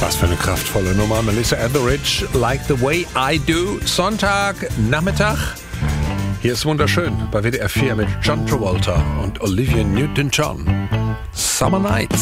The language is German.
Was für eine kraftvolle Nummer. Melissa Etheridge, Like the Way I Do. Sonntagnachmittag. Hier ist wunderschön bei WDR 4 mit John Travolta und Olivia Newton-John. Summer Nights.